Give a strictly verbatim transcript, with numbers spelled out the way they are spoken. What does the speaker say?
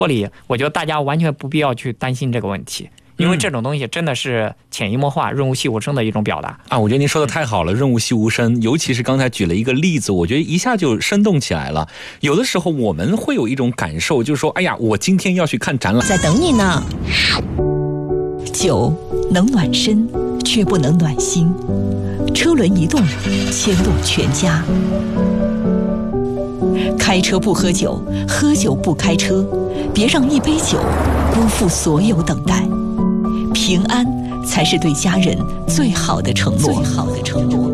里，我觉得大家完全不必要去担心这个问题。因为这种东西真的是潜移默化、润物细无声的一种表达啊！我觉得您说的太好了，润物细无声。尤其是刚才举了一个例子，我觉得一下就生动起来了。有的时候我们会有一种感受，就是说，哎呀，我今天要去看展览， 在等你呢。酒能暖身，却不能暖心。车轮一动，牵动全家。开车不喝酒，喝酒不开车，别让一杯酒辜负所有等待。平安才是对家人最好的承诺。最好的承诺。